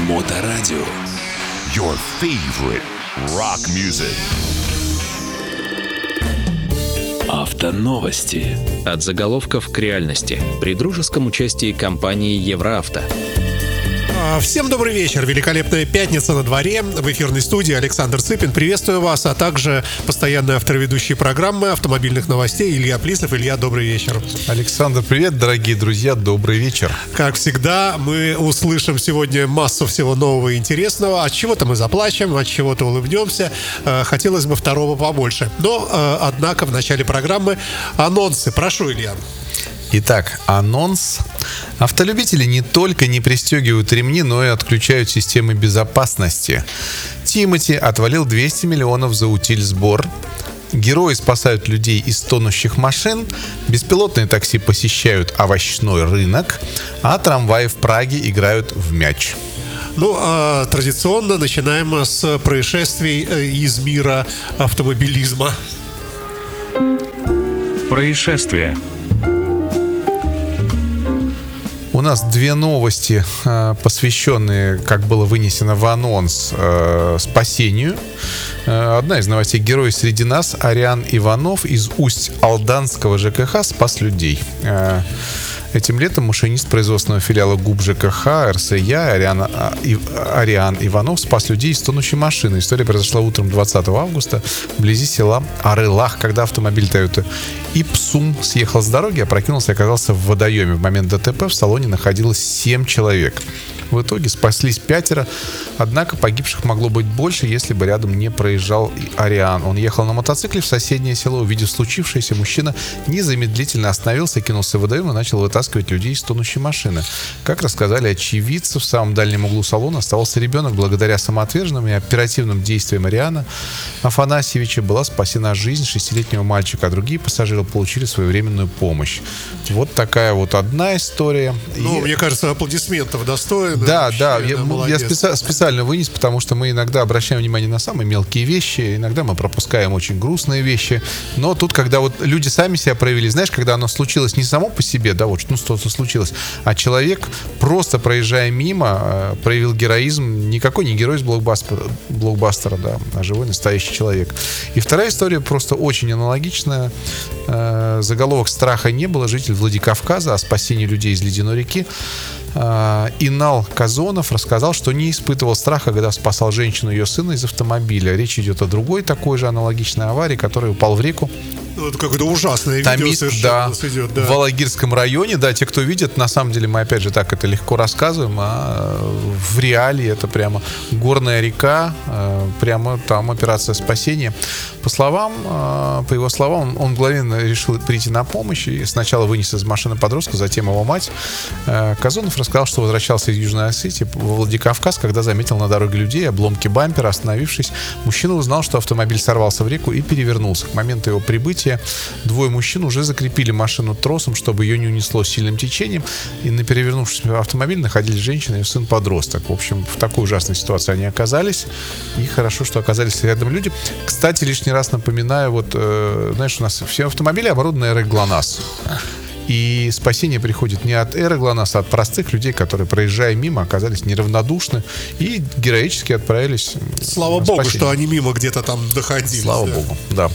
Моторадио. Your favorite rock music. Автоновости. От заголовков к реальности. При дружеском участии компании «Евроавто». Всем добрый вечер. Великолепная пятница на дворе. В эфирной студии Александр Цыпин. Приветствую вас, а также постоянный автор ведущей программы автомобильных новостей Илья Плисов. Илья, добрый вечер. Александр, привет, дорогие друзья, добрый вечер. Как всегда, мы услышим сегодня массу всего нового и интересного. От чего-то мы заплачем, от чего-то улыбнемся. Хотелось бы второго побольше. Но, однако, в начале программы анонсы. Прошу, Илья. Итак, анонс. Автолюбители не только не пристегивают ремни, но и отключают системы безопасности. Тимати отвалил 200 миллионов за утиль-сбор. Герои спасают людей из тонущих машин. Беспилотные такси посещают овощной рынок. А трамваи в Праге играют в мяч. Традиционно начинаем с происшествий из мира автомобилизма. Происшествия. У нас две новости, посвященные, как было вынесено в анонс, спасению. Одна из новостей: герой среди нас, Ариан Иванов из Усть-Алданского ЖКХ спас людей. Этим летом машинист производственного филиала ГУП ЖКХ РСЯ Ариан Иванов спас людей из тонущей машины. История произошла утром 20 августа вблизи села Арылах, когда автомобиль Toyota Ипсум съехал с дороги, опрокинулся и оказался в водоеме. В момент ДТП в салоне находилось 7 человек. В итоге спаслись 5, однако погибших могло быть больше, если бы рядом не проезжал Ариан. Он ехал на мотоцикле в соседнее село. Увидев случившееся, мужчина незамедлительно остановился, кинулся в водоем и начал вытаскивать людей из тонущей машины. Как рассказали очевидцы, в самом дальнем углу салона оставался ребенок. Благодаря самоотверженным и оперативным действиям Ариана Афанасьевича была спасена жизнь 6-летнего мальчика, а другие пассажиры получили своевременную помощь. Вот такая вот одна история. Мне кажется, аплодисментов достоин. Да, я специально вынес, потому что мы иногда обращаем внимание на самые мелкие вещи, иногда мы пропускаем очень грустные вещи, но тут, когда вот люди сами себя проявили, знаешь, когда оно случилось не само по себе, да, вот что-то случилось, а человек, просто проезжая мимо, проявил героизм, никакой не герой из блокбастера, да, а живой настоящий человек. И вторая история просто очень аналогичная. Заголовок: «Страха не было. Житель Владикавказа о спасении людей из ледяной реки». Инал Казонов рассказал, что не испытывал страха, когда спасал женщину и ее сына из автомобиля. Речь идет о другой такой же аналогичной аварии, который упал в реку. Это какое-то ужасное видео совершенно идет, да. В Алагирском районе, да, те, кто видит, на самом деле мы опять же так это легко рассказываем, а в реалии это прямо горная река, прямо там операция спасения. По его словам, он мгновенно решил прийти на помощь и сначала вынес из машины подростка, затем его мать. Казонов рассказал, что возвращался из Южной Осетии в Владикавказ, когда заметил на дороге людей, обломки бампера. Остановившись, мужчина узнал, что автомобиль сорвался в реку и перевернулся. К моменту его прибытия двое мужчин уже закрепили машину тросом, чтобы ее не унесло сильным течением. И на перевернувшемся автомобиле находились женщина и сын-подросток. В общем, в такой ужасной ситуации они оказались. И хорошо, что оказались рядом люди. Кстати, лишний раз напоминаю, знаешь, у нас все автомобили оборудованы эрой ГЛОНАСС. И спасение приходит не от эры ГЛОНАСС, а от простых людей, которые, проезжая мимо, оказались неравнодушны и героически отправились. Слава богу, что они мимо где-то там доходили. Слава богу, да.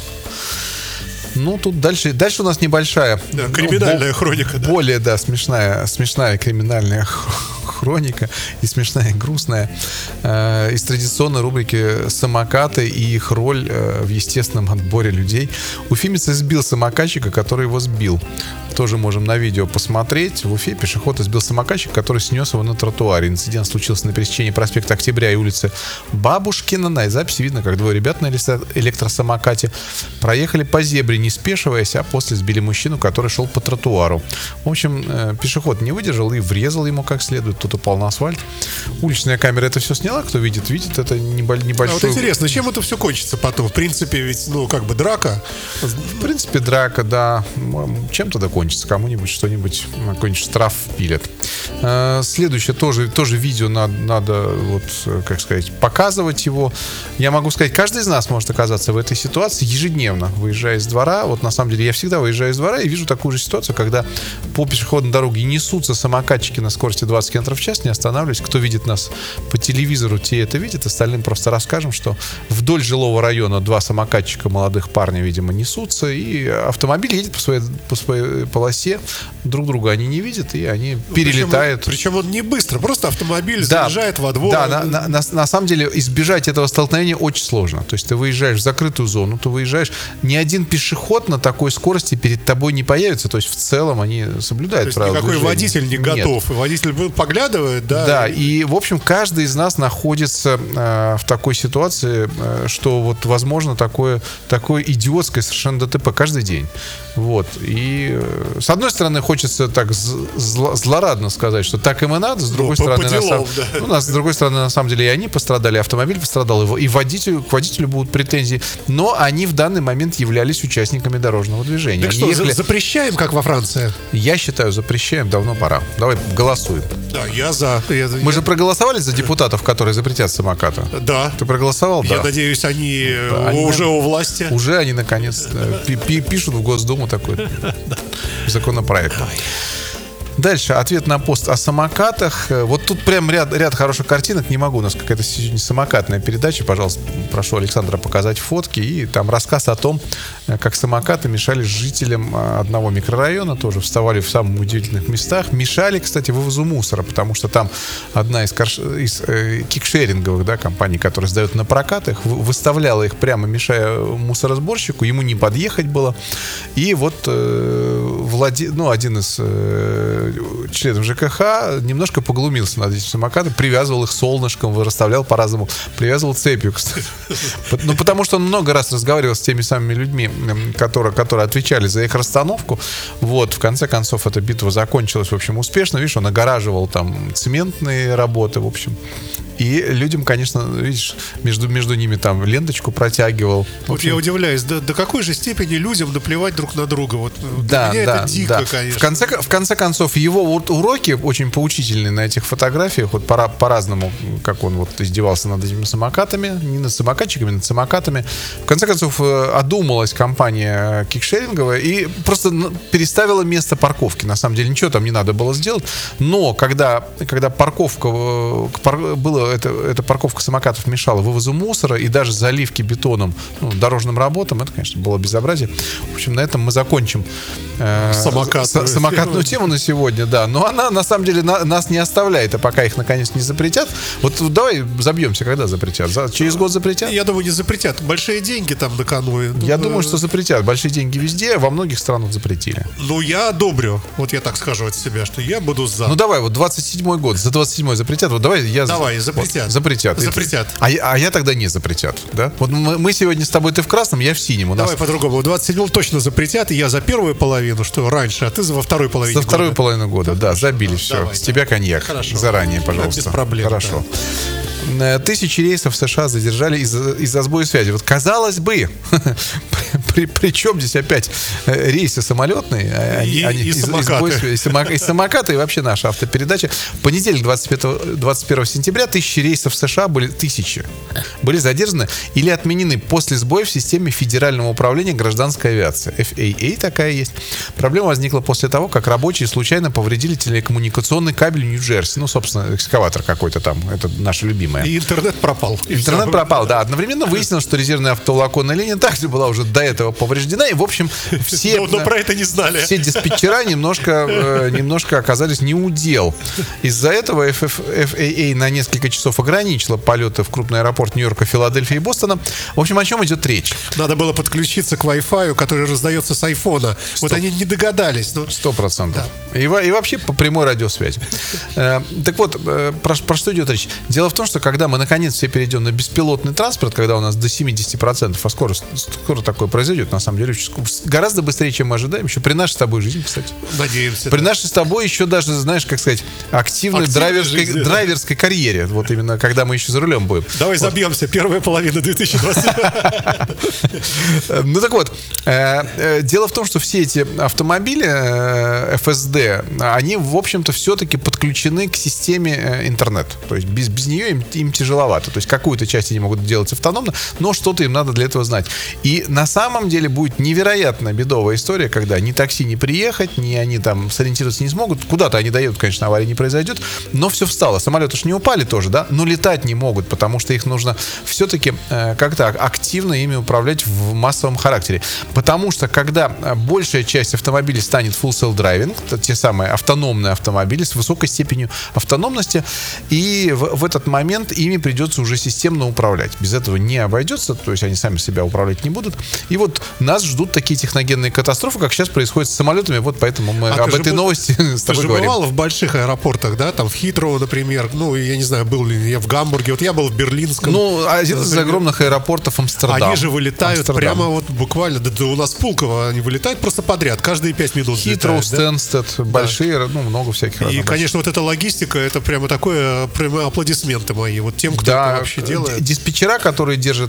Тут дальше у нас небольшая криминальная хроника. Более, смешная криминальная хроника и смешная, и грустная. Из традиционной рубрики «Самокаты и их роль в естественном отборе людей». Уфимец избил самокатчика, который его сбил. Тоже можем на видео посмотреть. В Уфе пешеход избил самокатчика, который снес его на тротуаре. Инцидент случился на пересечении проспекта Октября и улицы Бабушкина. На записи видно, как двое ребят на электросамокате проехали по зебре, не спешиваясь, а после сбили мужчину, который шел по тротуару. В общем, пешеход не выдержал и врезал ему как следует. Тот упал на асфальт. Уличная камера это все сняла. Кто видит, это небольшой... А вот интересно, чем это все кончится потом? В принципе, ведь, драка. В принципе, драка, да. Чем-то закончится. Кому-нибудь что-нибудь, какой-нибудь штраф пилят. Следующее тоже видео надо показывать его. Я могу сказать, каждый из нас может оказаться в этой ситуации ежедневно, выезжая из двора. Вот на самом деле я всегда выезжаю из двора и вижу такую же ситуацию, когда по пешеходной дороге несутся самокатчики на скорости 20 км в час, не останавливаясь. Кто видит нас по телевизору, те это видят. Остальным просто расскажем, что вдоль жилого района 2 самокатчика молодых парня, видимо, несутся, и автомобиль едет по своей полосе. Друг друга они не видят, и они перелетают. Причем он не быстро, просто автомобиль заезжает во двор. Да, на самом деле избежать этого столкновения очень сложно. То есть ты выезжаешь в закрытую зону, ты выезжаешь, ни один пешеход на такой скорости перед тобой не появится. То есть в целом они соблюдают правила никакой движения. Водитель не готов. И водитель поглядывает, да. Да, и, в общем, каждый из нас находится в такой ситуации, что вот возможно такое идиотское совершенно ДТП каждый день. Вот. И с одной стороны хочется так злорадно сказать, что так им и надо, с другой стороны, с другой стороны, на самом деле и они пострадали, автомобиль пострадал, и к водителю будут претензии, но они в данный момент являлись участниками дорожного движения. Так что, запрещаем, как во Франции? Я считаю, запрещаем, давно пора. Давай голосуем. Да, я за. Мы же проголосовали за депутатов, которые запретят самокаты. Да. Ты проголосовал? Я да. надеюсь, они уже у власти. Уже они, наконец, пишут в Госдуму такой законопроект. Дальше ответ на пост о самокатах. Вот тут прям ряд хороших картинок. Не могу, у нас какая-то сегодня самокатная передача. Пожалуйста, прошу Александра показать фотки. И там рассказ о том, как самокаты мешали жителям одного микрорайона. Тоже вставали в самых удивительных местах. Мешали, кстати, вывозу мусора, потому что там одна из кикшеринговых компаний, которая сдает на прокат их, выставляла их прямо, мешая мусоросборщику. Ему не подъехать было. И вот один из членов ЖКХ немножко поглумился над этим самокатом, привязывал их солнышком, расставлял по-разному, привязывал цепью, кстати. Ну, потому что он много раз разговаривал с теми самыми людьми, которые отвечали за их расстановку. Вот, в конце концов, эта битва закончилась, в общем, успешно. Видишь, он огораживал там цементные работы, в общем. И людям, конечно, видишь, между ними там ленточку протягивал. Вот я удивляюсь, до какой же степени людям наплевать друг на друга. Вот для меня это дико, конечно. В конце концов, его вот уроки очень поучительные на этих фотографиях. Вот по-разному, как он вот издевался над этими самокатами. Не над самокатчиками, над самокатами. В конце концов, одумалась компания кикшеринговая и просто переставила место парковки. На самом деле, ничего там не надо было сделать. Но когда парковка была, эта парковка самокатов мешала вывозу мусора и даже заливки бетоном, дорожным работам, это, конечно, было безобразие. В общем, на этом мы закончим самокатную тему на сегодня, да. Но она, на самом деле, нас не оставляет, а пока их, наконец, не запретят. Вот давай забьемся, когда запретят? Через год запретят? Я думаю, не запретят. Большие деньги там на кону. Я думаю, что запретят. Большие деньги везде, во многих странах запретили. Ну, я одобрю. Вот я так скажу от себя, что я буду за. Ну, давай, вот 27-й год. За 27-й запретят. Вот давай я... Давай, запретят. Вот, запретят. А я тогда не запретят, да? Вот мы сегодня с тобой, ты в красном, я в синем. Давай по-другому. В 27-м точно запретят, и я за первую половину, что раньше, а ты во второй половине года. За вторую половину года, да, забили все. Давай, с тебя коньяк. Хорошо. Заранее, пожалуйста. Без проблем. Хорошо. Да. 1000 рейсов в США задержали из-за сбоя связи. Вот казалось бы, при чем здесь опять рейсы самолетные, и самокаты. И самокаты, и вообще наша автопередача. В понедельник, 21 сентября, 1000 рейсов в США были задержаны или отменены после сбоя в системе Федерального управления гражданской авиации. FAA такая есть. Проблема возникла после того, как рабочие случайно повредили телекоммуникационный кабель Нью-Джерси. Ну, собственно, экскаватор какой-то там. Это наша любимая. И интернет пропал. Интернет пропал, да. Одновременно выяснилось, что резервная автоволоконная линия также была уже до этого повреждена. И, в общем, все... Но про это не знали. Все диспетчера немножко оказались не у дел. Из-за этого FAA на несколько часов ограничила полеты в крупный аэропорт Нью-Йорка, Филадельфии и Бостона. В общем, о чем идет речь? Надо было подключиться к Wi-Fi, который раздается с айфона. Вот они не догадались. 100%. Да. И вообще по прямой радиосвязи. Так вот, про что идет речь? Дело в том, что когда мы наконец все перейдем на беспилотный транспорт, когда у нас до 70%, а скоро такое произойдет, на самом деле, гораздо быстрее, чем мы ожидаем, еще при нашей с тобой жизни, кстати. Надеемся. При нашей с тобой еще даже, знаешь, как сказать, активной драйверской карьере. Вот именно, когда мы еще за рулем будем. Давай забьемся. Первая половина 2020. Ну так вот, дело в том, что все эти автомобили FSD, они, в общем-то, все-таки подключены к системе интернет. То есть без нее им тяжеловато. То есть какую-то часть они могут делать автономно, но что-то им надо для этого знать. И на самом самом деле будет невероятно бедовая история, когда ни такси не приехать, ни они там сориентироваться не смогут. Куда-то они доедут, конечно, аварии не произойдет, но все встало. Самолеты ж не упали тоже, да, но летать не могут, потому что их нужно все-таки как-то активно ими управлять в массовом характере. Потому что когда большая часть автомобилей станет full self-driving, те самые автономные автомобили с высокой степенью автономности, и в этот момент ими придется уже системно управлять. Без этого не обойдется, то есть они сами себя управлять не будут. И вот нас ждут такие техногенные катастрофы, как сейчас происходит с самолетами, вот поэтому мы об этой новости с тобой говорим. Ты же бывал в больших аэропортах, да, там в Хитроу, например, ну, я не знаю, был ли я в Гамбурге, вот я был в Берлинском. Ну, один из огромных аэропортов Амстердам. Они же вылетают прямо вот буквально, да у нас в Пулково они вылетают просто подряд, каждые 5 минут. Хитроу, Стэнстед, большие, ну, много всяких. И, конечно, вот эта логистика, это прямо такое, прямо аплодисменты мои, вот тем, кто это вообще делает. Диспетчера, которые держат,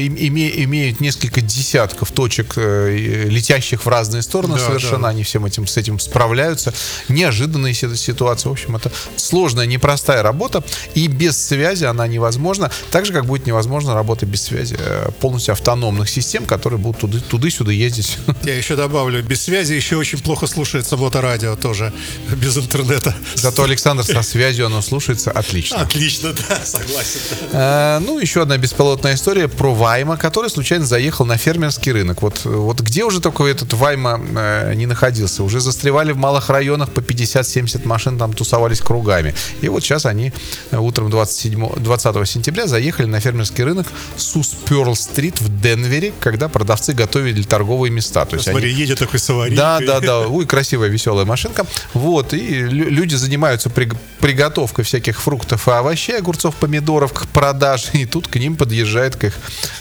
имеют несколько десятков точек, летящих в разные стороны, совершенно, они с этим справляются. Неожиданные ситуации, в общем, это сложная, непростая работа, и без связи она невозможна, так же, как будет невозможно работа без связи полностью автономных систем, которые будут туда-сюда ездить. Я еще добавлю, без связи еще очень плохо слушается моторадио тоже, без интернета. Зато Александр со связью, оно слушается отлично. Отлично, да, согласен. Ну, еще одна беспилотная история про Вайма, который случайно заехал на фермерский рынок. Вот где уже только этот Вайма не находился? Уже застревали в малых районах, по 50-70 машин там тусовались кругами. И вот сейчас они утром 20 сентября заехали на фермерский рынок Сус-Пёрл-стрит в Денвере, когда продавцы готовили торговые места. То есть смотри, едет такой с аварийкой. Да. Ой, красивая, веселая машинка. Вот, и люди занимаются приготовкой всяких фруктов и овощей, огурцов, помидоров к продаже. И тут к ним подъезжает к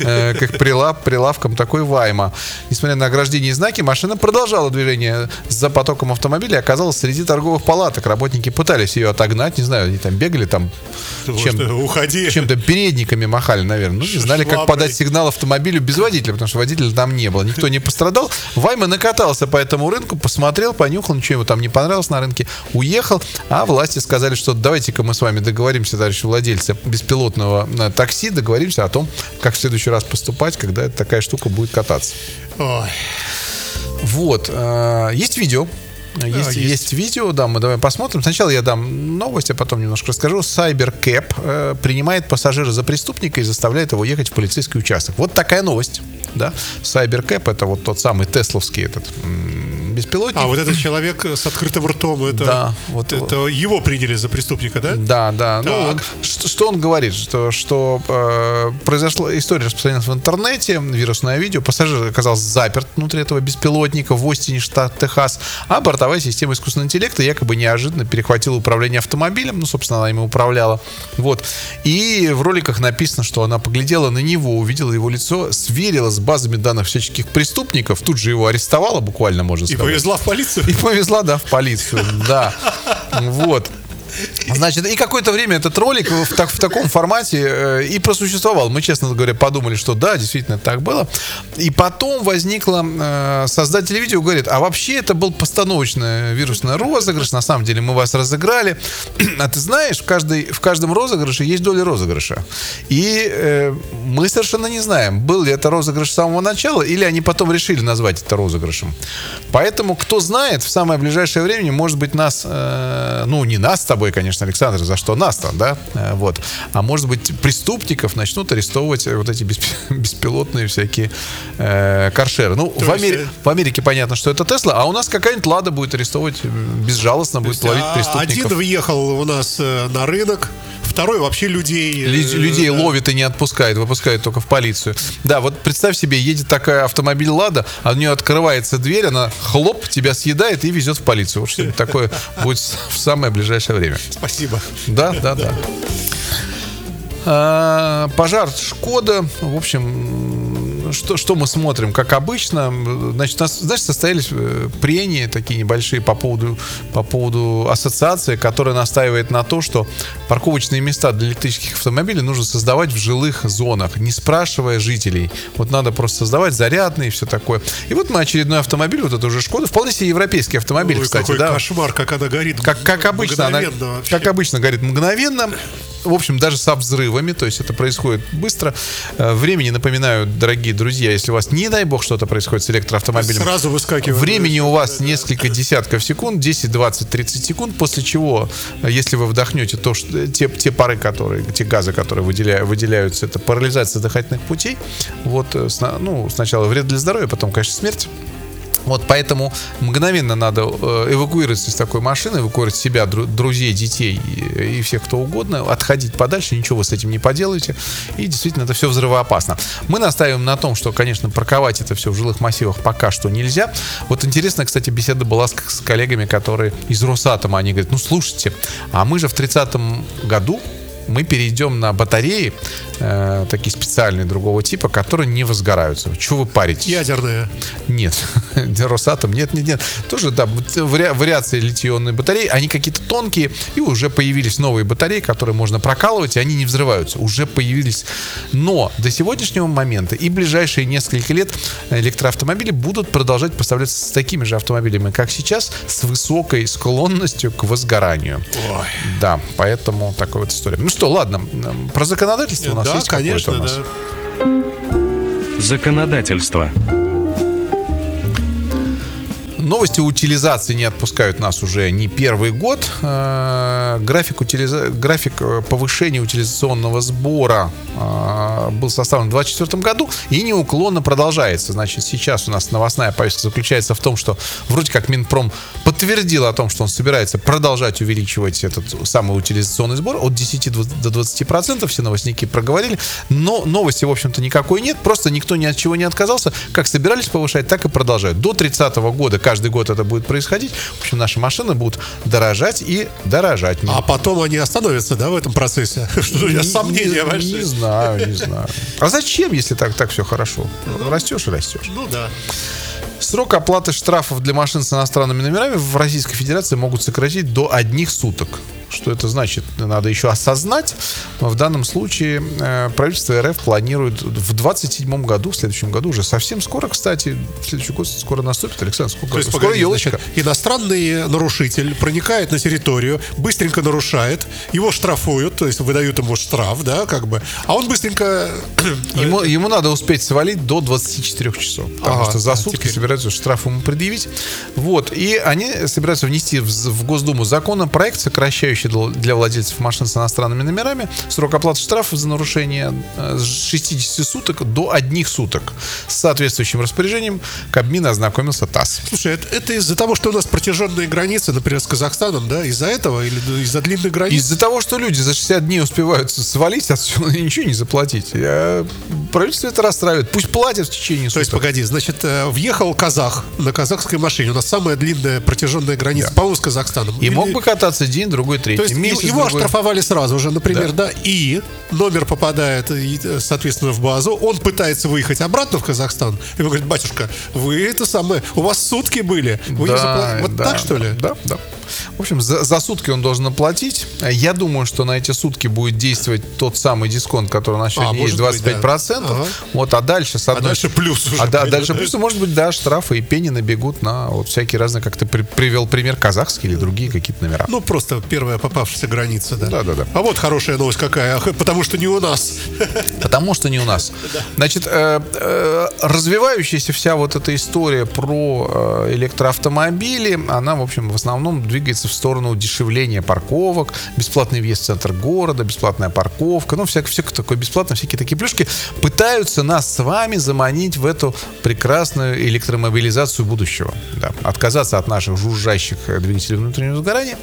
их прилавкам такой Вайма. Несмотря на ограждение и знаки, машина продолжала движение за потоком автомобилей и оказалась среди торговых палаток. Работники пытались ее отогнать, не знаю, они там бегали, там чем-то передниками махали, наверное. Ну, не знали, как подать сигнал автомобилю без водителя, потому что водителя там не было. Никто не пострадал. Вайма накатался по этому рынку, посмотрел, понюхал, ничего ему там не понравилось на рынке, уехал, а власти сказали, что давайте-ка мы с вами договоримся, товарищи владельцы беспилотного такси, договоримся о том, как в следующий раз поступать, когда такая штука будет кататься. Ой. Вот. Есть видео. Есть видео, да, мы давай посмотрим. Сначала я дам новость, а потом немножко расскажу. CyberCab принимает пассажира за преступника и заставляет его ехать в полицейский участок. Вот такая новость, да. CyberCab — это вот тот самый тесловский этот беспилотник. А вот этот человек с открытым ртом, это его приняли за преступника, да? Да. Ну, что он говорит? Что произошла история, распространилась в интернете, вирусное видео. Пассажир оказался заперт внутри этого беспилотника в Остине, штат Техас, а бортовая система искусственного интеллекта якобы неожиданно перехватила управление автомобилем. Ну, собственно, она ими управляла. Вот. И в роликах написано, что она поглядела на него, увидела его лицо, сверила с базами данных всяческих преступников, тут же его арестовала, буквально, можно сказать. И повезла в полицию? И повезла, да, в полицию, да. Вот. Значит, и какое-то время этот ролик в таком формате и просуществовал. Мы, честно говоря, подумали, что да, действительно так было. И потом возникло, создатель видео говорит, а вообще это был постановочный вирусный розыгрыш, на самом деле мы вас разыграли. А ты знаешь, в каждом розыгрыше есть доля розыгрыша. И мы совершенно не знаем, был ли это розыгрыш с самого начала, или они потом решили назвать это розыгрышем. Поэтому, кто знает, в самое ближайшее время, может быть, нас, ну, не нас с тобой, конечно, Александр, за что нас-то, да, вот, а может быть, преступников начнут арестовывать вот эти беспилотные всякие каршеры. Ну, в Америке понятно, что это Тесла, а у нас какая-нибудь Лада будет арестовывать безжалостно, будет ловить преступников. Один въехал у нас на рынок, второй вообще людей ловит и не отпускает, выпускает только в полицию. Да, вот представь себе, едет такая автомобиль Лада, а у нее открывается дверь, она хлоп, тебя съедает и везет в полицию. Вот что-нибудь такое будет в самое ближайшее время. Спасибо. Да. Пожар Шкода. В общем, что мы смотрим? Как обычно, значит, состоялись прения такие небольшие по поводу ассоциации, которая настаивает на то, что парковочные места для электрических автомобилей нужно создавать в жилых зонах, не спрашивая жителей. Вот надо просто создавать зарядные и все такое. И вот мы очередной автомобиль, вот это уже Шкода, вполне себе европейский автомобиль, кстати. Какой кошмар, как она горит. Как обычно, горит мгновенно. в общем, даже со взрывами, то есть это происходит быстро. Времени, напоминаю, дорогие друзья, если у вас, не дай бог, что-то происходит с электроавтомобилем, Сразу выскакивает. времени у вас несколько десятков секунд, 10, 20, 30 секунд, после чего, если вы вдохнете то, что, те пары, те газы, которые выделяются, это парализация дыхательных путей, вот, сначала вред для здоровья, потом, конечно, смерть. Вот поэтому мгновенно надо эвакуироваться из такой машины, эвакуировать себя, друзей, детей и всех, кто угодно, отходить подальше, ничего вы с этим не поделаете. И действительно, это все взрывоопасно. Мы настаиваем на том, что, конечно, парковать это все в жилых массивах пока что нельзя. Вот интересно, кстати, беседа была с коллегами, которые из Росатома. Они говорят, слушайте, а мы же в 30-м году мы перейдем на батареи, такие специальные другого типа, которые не возгораются. Чего вы паритесь? Ядерные. Нет. Росатом, нет. Тоже, да, вариации литий-ионной батареи, они какие-то тонкие, и уже появились новые батареи, которые можно прокалывать, и они не взрываются. Уже появились. Но до сегодняшнего момента и ближайшие несколько лет электроавтомобили будут продолжать поставляться с такими же автомобилями, как сейчас, с высокой склонностью к возгоранию. Ой. Да, поэтому такая вот история. Ну что, ладно, про законодательство у нас есть конечно, какое-то у нас? Да. Законодательство. Новости утилизации не отпускают нас уже не первый год. График повышения утилизационного сбора был составлен в 2024 году и неуклонно продолжается. Значит, сейчас у нас новостная повестка заключается в том, что вроде как Минпром подтвердил о том, что он собирается продолжать увеличивать этот самый утилизационный сбор от 10 до 20%. Все новостники проговорили. Но новости, в общем-то, никакой нет. Просто никто ни от чего не отказался. Как собирались повышать, так и продолжают. До 30 года каждый год это будет происходить. В общем, наши машины будут дорожать и дорожать. А потом они остановятся, да, в этом процессе? Что у меня сомнения большие. Не знаю. А зачем, если так все хорошо? Растешь и растешь. Ну да. Срок оплаты штрафов для машин с иностранными номерами в Российской Федерации могут сократить до 1 суток. Что это значит? Надо еще осознать. В данном случае правительство РФ планирует в 2027 году, в следующем году, уже совсем скоро, кстати, следующий год скоро наступит. Александр, скоро елочка. Значит, иностранный нарушитель проникает на территорию, быстренько нарушает, его штрафуют, то есть выдают ему штраф, да, как бы, а он быстренько... Ему надо успеть свалить до 24 часов, потому что за сутки собираются штраф ему предъявить. Вот, и они собираются внести в Госдуму законопроект, сокращающий для владельцев машин с иностранными номерами срок оплаты штрафов за нарушение с 60 суток до 1 суток. С соответствующим распоряжением Кабмина ознакомился ТАСС. Слушай, это из-за того, что у нас протяженные границы, например, с Казахстаном, да? Из-за этого или из-за длинных границ? Из-за того, что люди за 60 дней успевают свалить отсюда и ничего не заплатить. Правительство это расстраивает. Пусть платят в течение суток. То есть, погоди, значит, въехал казах на казахской машине. У нас самая длинная протяженная граница, да, по-моему, с Казахстаном. И мог бы кататься день, другой, третий. То есть месяц, его оштрафовали сразу же, например, да, и номер попадает, соответственно, в базу, он пытается выехать обратно в Казахстан, и он говорит: батюшка, вы это самое, у вас сутки были, вы не заплатили. Вот так, что ли? Да. В общем, за сутки он должен оплатить. Я думаю, что на эти сутки будет действовать тот самый дисконт, который у нас сегодня есть, 25%. Быть, да. Вот, а дальше дальше плюс уже. Дальше плюс, может быть, да, штрафы и пени набегут на вот всякие разные, как ты привел пример, казахские или другие какие-то номера. Ну, просто первая попавшаяся граница, да. Да. А вот хорошая новость какая, потому что не у нас. Потому что не у нас. Значит, развивающаяся вся вот эта история про электроавтомобили, она, в общем, в основном двигается в сторону удешевления парковок, бесплатный въезд в центр города, бесплатная парковка, ну, все такое бесплатное, всякие такие плюшки. Пытаются нас с вами заманить в эту прекрасную электромобилизацию будущего. Да. Отказаться от наших жужжащих двигателей внутреннего сгорания.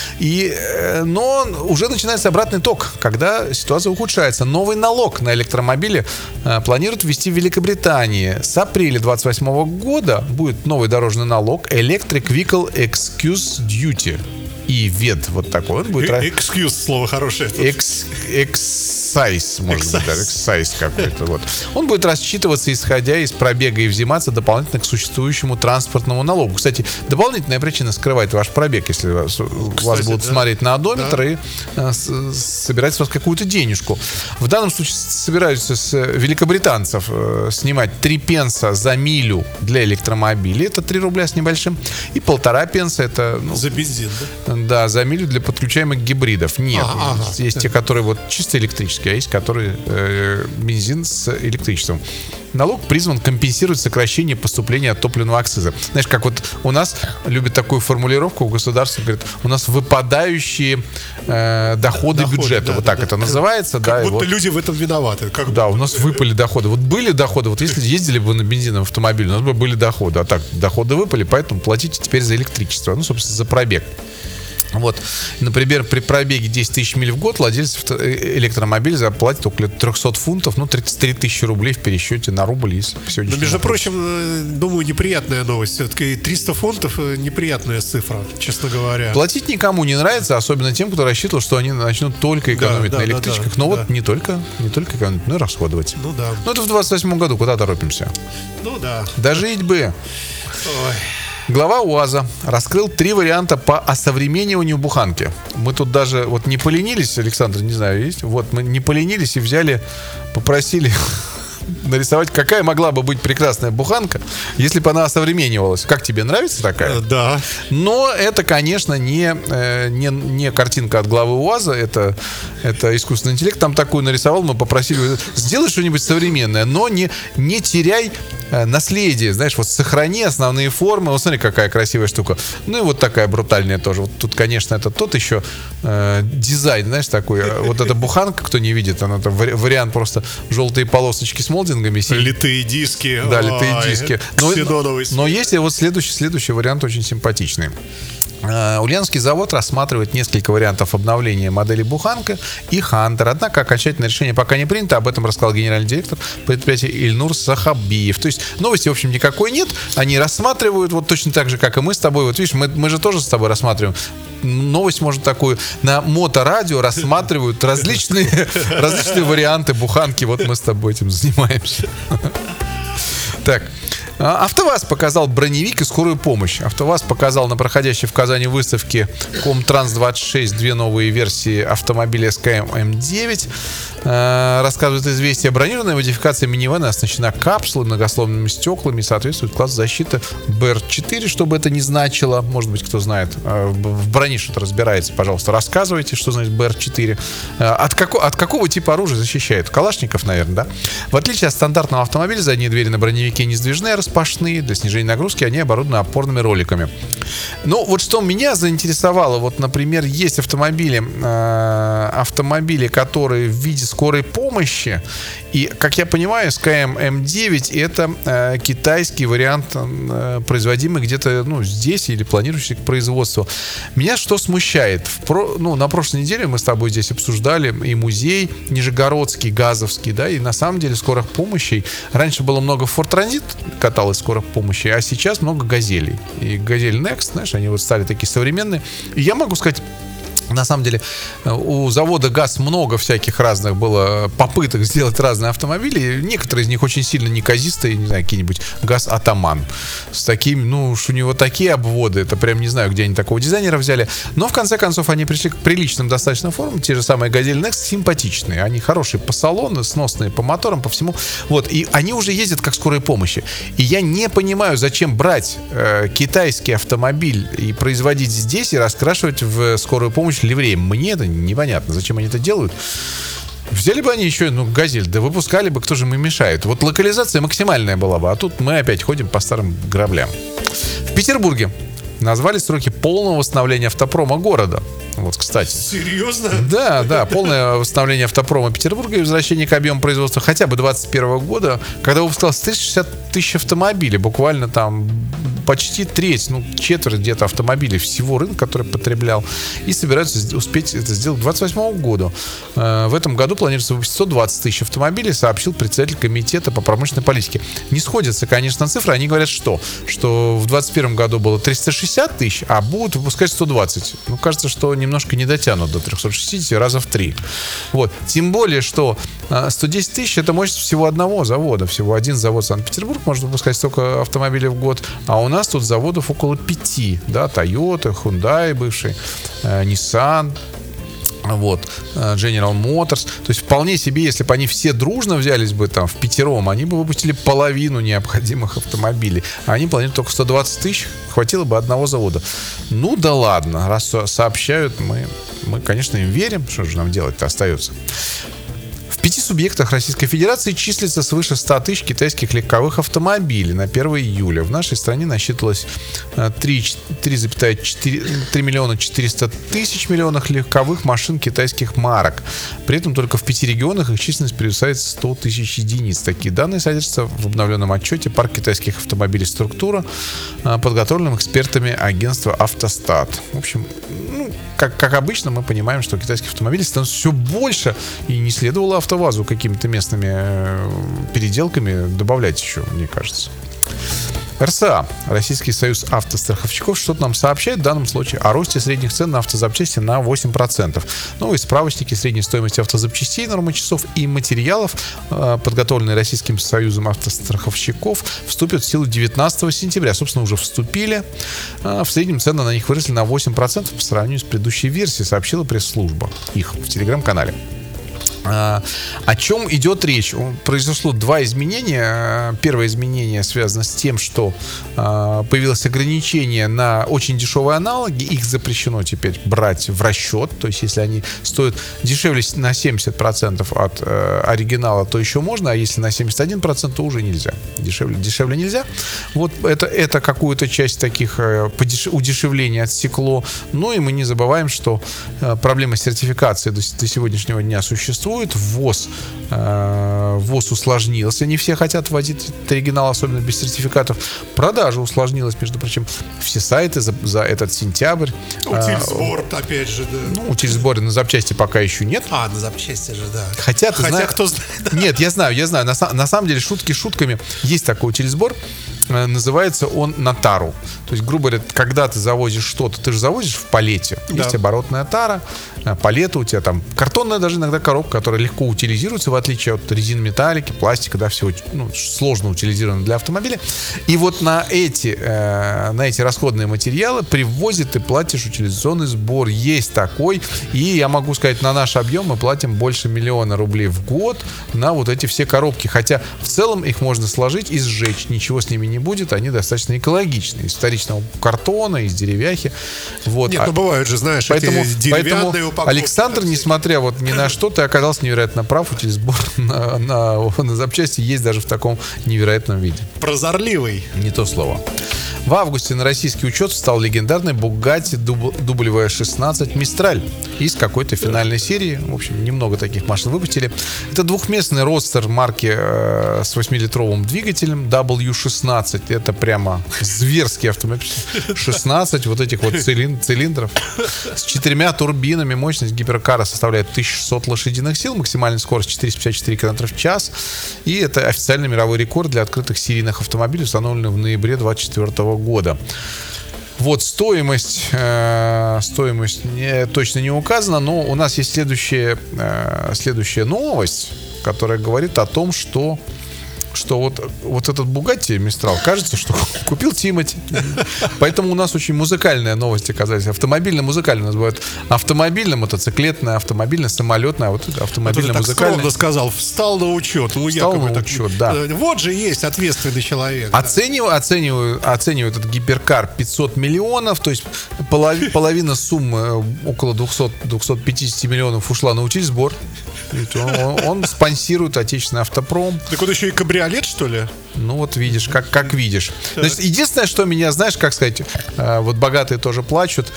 Но уже начинается обратный ток, когда ситуация ухудшается. Новый налог на электромобили планируют ввести в Великобритании. С апреля 2028 года будет новый дорожный налог Electric Vehicle Excuse Duty. И ВЕД вот такой. Он будет... Excuse, слово хорошее. Excise, может быть, даже Excise какой-то. Вот. Он будет рассчитываться, исходя из пробега, и взиматься дополнительно к существующему транспортному налогу. Кстати, дополнительная причина скрывает ваш пробег, если вас будут смотреть на одометр и собирать с вас какую-то денежку. В данном случае собираются с великобританцев снимать 3 пенса за милю для электромобилей, это 3 рубля с небольшим, и 1,5 пенса, это... За бензин, да? Да, за милю для подключаемых гибридов. Нет, есть те, которые вот чисто электрические, а есть, которые бензин с электричеством. Налог призван компенсировать сокращение поступления от топливного акциза. Знаешь, как вот у нас любят такую формулировку у государства, говорят, у нас выпадающие доходы бюджета, вот так это называется. Как будто люди в этом виноваты. Да, у нас выпали доходы. Вот были доходы, вот если ездили бы на бензиновом автомобиле, у нас бы были доходы, а так доходы выпали, поэтому платите теперь за электричество, ну, собственно, за пробег. Вот, например, при пробеге 10 тысяч миль в год владелец электромобиля заплатит около 300 фунтов, ну, 33 тысячи рублей в пересчете на рубль, если сегодня. Но, между прочим, думаю, неприятная новость. Все-таки 300 фунтов неприятная цифра, честно говоря. Платить никому не нравится, особенно тем, кто рассчитывал, что они начнут только экономить на электричках. Но вот не только экономить, но и расходовать. Ну да. Ну это в 28 году, куда торопимся? Ну да. Дожить бы. Ой. Глава УАЗа раскрыл 3 варианта по осовремениванию буханки. Мы тут даже вот не поленились, Александр, не знаю, есть? Вот мы не поленились и взяли, попросили нарисовать, какая могла бы быть прекрасная буханка, если бы она осовременивалась. Как тебе, нравится такая? Да. Но это, конечно, не картинка от главы УАЗа, это искусственный интеллект. Там такую нарисовал, мы попросили, сделай что-нибудь современное, но не теряй наследие, знаешь, вот сохрани основные формы. Вот смотри, какая красивая штука. Ну и вот такая брутальная тоже. Вот тут, конечно, это тот еще дизайн, знаешь, такой. Вот эта буханка, кто не видит, она там вариант просто желтые полосочки с молдингами. Литые диски. Да, литые диски. Но есть и вот следующий вариант очень симпатичный. Ульяновский завод рассматривает несколько вариантов обновления модели Буханка и Хантер. Однако окончательное решение пока не принято. Об этом рассказал генеральный директор предприятия Ильнур Сахабиев. То есть новости, в общем, никакой нет. Они рассматривают вот точно так же, как и мы с тобой. Вот видишь, мы же тоже с тобой рассматриваем. Новость, может, такую. На моторадио рассматривают различные варианты Буханки. Вот мы с тобой этим занимаемся. Так. АвтоВАЗ показал броневик и скорую помощь. АвтоВАЗ показал на проходящей в Казани выставке Комтранс-26 2 новые версии автомобиля СКМ М9. Рассказывает «Известия». Бронированная модификация минивэна оснащена капсулой, многослойными стеклами и соответствует классу защиты БР-4, что бы это ни значило. Может быть, кто знает, в броне что-то разбирается, пожалуйста, рассказывайте, что значит БР-4. От какого типа оружия защищает? Калашников, наверное, да? В отличие от стандартного автомобиля, задние двери на броневике не сдвижные, распашные. Для снижения нагрузки они оборудованы опорными роликами. Ну, вот что меня заинтересовало, вот, например, есть автомобили, которые в виде скорой помощи, и, как я понимаю, СКМ М9 это китайский вариант, производимый где-то, ну, здесь или планирующий к производству. Меня что смущает? На прошлой неделе мы с тобой здесь обсуждали и музей Нижегородский, Газовский, да, и на самом деле скорых помощей. Раньше было много Ford Transit, каталось скорых помощи, а сейчас много Газелей. И Газель Next, знаешь, они вот стали такие современные. И я могу сказать, на самом деле, у завода ГАЗ много всяких разных было попыток сделать разные автомобили. Некоторые из них очень сильно неказистые, не знаю, какие-нибудь ГАЗ Атаман. С таким, ну уж у него такие обводы, это прям не знаю, где они такого дизайнера взяли. Но в конце концов они пришли к приличным достаточно формам. Те же самые Газель Next симпатичные. Они хорошие по салону, сносные по моторам, по всему. Вот, и они уже ездят как скорой помощи. И я не понимаю, зачем брать китайский автомобиль и производить здесь и раскрашивать в скорую помощь ливреем. Мне это непонятно, зачем они это делают. Взяли бы они еще, Газель, да выпускали бы, кто же им мешает. Вот локализация максимальная была бы, а тут мы опять ходим по старым граблям. В Петербурге назвали сроки полного восстановления автопрома города. Вот, кстати. Серьезно? Да, полное восстановление автопрома Петербурга и возвращение к объему производства хотя бы 2021 года, когда выпускалось 360 тысяч автомобилей, буквально там почти треть, четверть где-то автомобилей всего рынка, который потреблял, и собираются успеть это сделать к 2028 году. В этом году планируется выпустить 120 тысяч автомобилей, сообщил председатель комитета по промышленной политике. Не сходятся, конечно, цифры. Они говорят, что в 2021 году было 360 тысяч, а будут выпускать 120. Кажется, что немножко не дотянут до 360 раза в 3. Вот. Тем более, что 110 тысяч — это мощность всего одного завода. Всего один завод Санкт-Петербург может выпускать столько автомобилей в год, а у нас тут заводов около 5. Да, Toyota, Hyundai бывший, Nissan, вот, General Motors. То есть вполне себе, если бы они все дружно взялись бы там впятером, они бы выпустили половину необходимых автомобилей. А они планируют только 120 тысяч, хватило бы одного завода. Да ладно, раз сообщают, мы, конечно, им верим. Что же нам делать-то остается? В 5 субъектах Российской Федерации числится свыше 100 тысяч китайских легковых автомобилей на 1 июля. В нашей стране насчитывалось 3,4 миллиона 400 тысяч миллионов легковых машин китайских марок. При этом только в 5 регионах их численность превышает 100 тысяч единиц. Такие данные содержатся в обновленном отчете «Парк китайских автомобилей. Структура», подготовленном экспертами агентства «Автостат». В общем, как обычно, мы понимаем, что китайских автомобилей становится все больше, и не следовало АвтоВАЗу какими-то местными переделками добавлять еще, мне кажется. РСА, Российский союз автостраховщиков, что-то нам сообщает в данном случае о росте средних цен на автозапчасти на 8%. Новые справочники средней стоимости автозапчастей, нормы часов и материалов, подготовленные Российским союзом автостраховщиков, вступят в силу 19 сентября. Собственно, уже вступили. В среднем цены на них выросли на 8% по сравнению с предыдущей версией, сообщила пресс-служба их в телеграм-канале. О чем идет речь? Произошло 2 изменения. Первое изменение связано с тем, что появилось ограничение на очень дешевые аналоги. Их запрещено теперь брать в расчет. То есть, если они стоят дешевле на 70% от оригинала, то еще можно, а если на 71%, то уже нельзя. Дешевле нельзя. Вот это какую-то часть таких удешевлений отсекло. Ну и мы не забываем, что проблема сертификации до сегодняшнего дня существует. ВВОЗ усложнился. Не все хотят вводить оригинал, особенно без сертификатов. Продажа усложнилась, между прочим. Все сайты за этот сентябрь. Утильсбор, опять же, да. Утильсбора на запчасти пока еще нет. На запчасти же, да. Хотя кто знает. Нет, я знаю. На самом деле, шутки шутками. Есть такой утильсбор. Называется он на тару. То есть, грубо говоря, когда ты завозишь что-то, ты же завозишь в палете. Да. Есть оборотная тара, палета у тебя там, картонная даже иногда коробка, которая легко утилизируется, в отличие от резины, металлики, пластика, да, всего сложно утилизировано для автомобиля. И вот на эти расходные материалы при ввозе ты платишь утилизационный сбор. Есть такой. И я могу сказать, на наш объем мы платим больше 1 000 000 рублей в год на вот эти все коробки. Хотя в целом их можно сложить и сжечь. Ничего с ними не будет. Они достаточно экологичные. Из вторичного картона, из деревяхи. Вот. Нет, бывают же, знаешь, поэтому деревянные упаковки. Александр, несмотря ни на что, ты оказался невероятно прав. Утильсбор на запчасти есть даже в таком невероятном виде. Прозорливый. Не то слово. В августе на российский учет встал легендарный Bugatti W16 Mistral из какой-то финальной серии. В общем, немного таких машин выпустили. Это двухместный родстер марки с 8-литровым двигателем W16. Это прямо зверский автомобиль. 16 вот этих вот цилиндров с 4 турбинами. Мощность гиперкара составляет 1600 лошадиных сил. Максимальная скорость 454 км в час. И это официальный мировой рекорд для открытых серийных автомобилей, установленный в ноябре 2024 года. Вот стоимость точно не указана, но у нас есть следующая новость, которая говорит о том, что вот этот Bugatti Mistral, кажется, что купил Тимати. Поэтому у нас очень музыкальная новость оказалась. Автомобильно-музыкальная. У нас бывает автомобильно-мотоциклетная, автомобильно-самолетная, а вот автомобильно-музыкальная. Так сказал, встал на учет. Встал на учет, да. Вот же есть ответственный человек. Оцениваю этот гиперкар 500 миллионов, то есть половина суммы, около 200-250 миллионов ушла на утильсбор. Он спонсирует отечественный автопром. Так он еще и кабриолет OLED, что ли? Ну вот видишь, как видишь. Значит, единственное, что меня, знаешь, как сказать, вот богатые тоже плачут,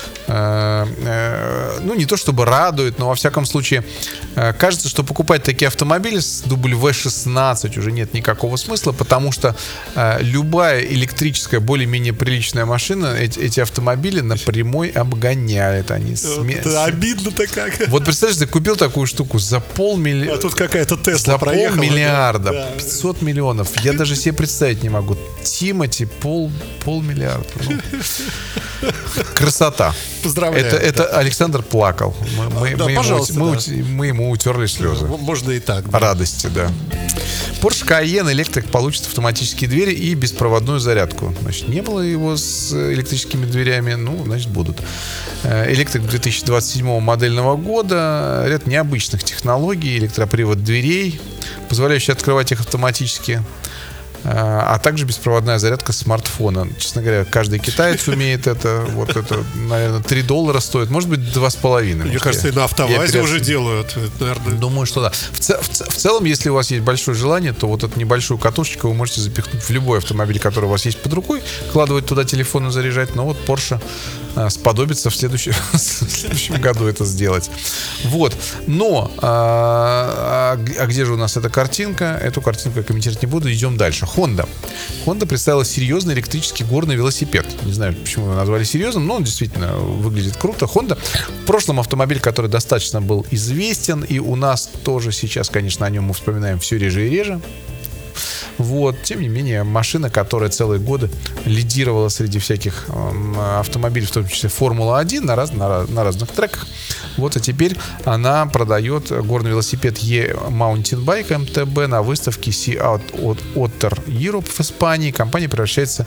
ну не то чтобы радует, но во всяком случае кажется, что покупать такие автомобили с W16 уже нет никакого смысла, потому что любая электрическая, более-менее приличная машина эти автомобили на прямой обгоняет. Они обидно-то как. Вот представляешь, ты купил такую штуку за полмиллиарда. А тут какая-то Тесла проехала. За полмиллиарда, да. 500 миллионов. Я даже себе представить не могу. Тимати полмиллиарда. Ну, красота. Поздравляю. Это Александр плакал. Мы ему утерли слезы. Можно и так. Да. Радости, да. Porsche Cayenne электрик получит автоматические двери и беспроводную зарядку. Значит, не было его с электрическими дверями, ну, значит, будут. Электрик 2027 модельного года, ряд необычных технологий, электропривод дверей, позволяющий открывать их автоматически, а также беспроводная зарядка смартфона. Честно говоря, каждый китаец умеет это. Вот это, наверное, $3 стоит. Может быть, 2,5. Мне кажется, и на АвтоВАЗе уже делают. Наверное. Думаю, что да. В целом, если у вас есть большое желание, то вот эту небольшую катушечку вы можете запихнуть в любой автомобиль, который у вас есть под рукой, вкладывать туда телефон и заряжать. Но вот Porsche сподобится в следующем году это сделать. Вот. Но где же у нас эта картинка? Эту картинку я комментировать не буду. Идем дальше. Honda представила серьезный электрический горный велосипед. Не знаю, почему его назвали серьезным, но он действительно выглядит круто. Honda в прошлом автомобиль, который достаточно был известен, и у нас тоже сейчас, конечно, о нем мы вспоминаем все реже и реже. Вот, тем не менее, машина, которая целые годы лидировала среди всяких автомобилей, в том числе Формула-1 на разных треках. Вот, а теперь она продает горный велосипед E-Mountain Bike MTB на выставке Sea Otter Europe в Испании. Компания возвращается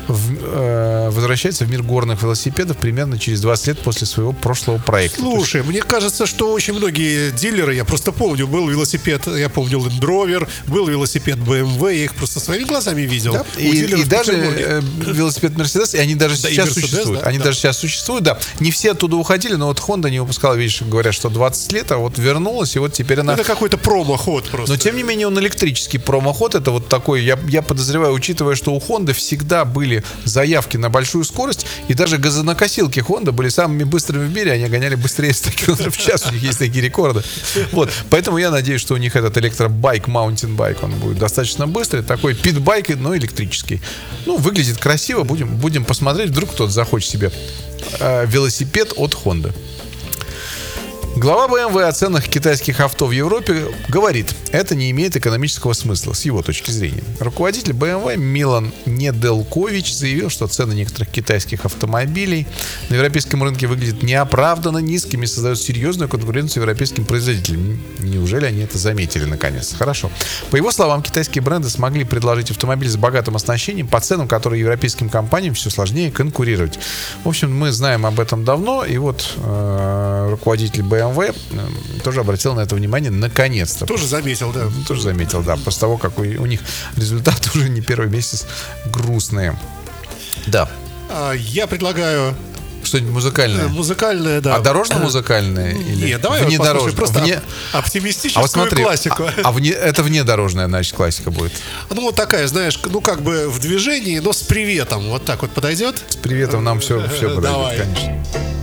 в мир горных велосипедов примерно через 20 лет после своего прошлого проекта. Слушай, мне кажется, что очень многие дилеры, я просто помню, был велосипед, я помнил Land Rover, был велосипед BMW, я их просто своими глазами видел. Да, и даже велосипед Mercedes, и они даже сейчас существуют. Да, даже сейчас существуют, да. Не все оттуда уходили, но вот Honda не выпускала, видишь, говорят, что 20 лет, а вот вернулась, и вот теперь она... Это какой-то промоход просто. Но тем не менее он электрический промоход, это вот такой, я подозреваю, учитывая, что у Honda всегда были заявки на большую скорость, и даже газонокосилки Honda были самыми быстрыми в мире, они гоняли быстрее 100 км в час, у них есть такие рекорды. Вот, поэтому я надеюсь, что у них этот электробайк, маунтинбайк, он будет достаточно быстрый, такой питбайк, но электрический. Ну, выглядит красиво, будем посмотреть, вдруг кто-то захочет себе велосипед от Honda. Глава BMW о ценах китайских авто в Европе говорит, это не имеет экономического смысла с его точки зрения. Руководитель BMW Милан Неделкович заявил, что цены некоторых китайских автомобилей на европейском рынке выглядят неоправданно низкими и создают серьезную конкуренцию европейским производителям. Неужели они это заметили наконец? Хорошо. По его словам, китайские бренды смогли предложить автомобиль с богатым оснащением по ценам, которые европейским компаниям все сложнее конкурировать. В общем, мы знаем об этом давно, и вот руководитель BMW тоже обратил на это внимание наконец-то. Тоже заметил, да. Тоже заметил, да. После того, как у них результаты уже не первый месяц грустные. Да. Я предлагаю... Что-нибудь музыкальное? Музыкальное, да. А дорожно-музыкальное? Нет, давай внедорожное. Просто оптимистическую классику. Это внедорожная, значит, классика будет. Ну, вот такая, знаешь, ну, как бы в движении, но с приветом. Вот так вот подойдет? С приветом нам все подойдет, конечно.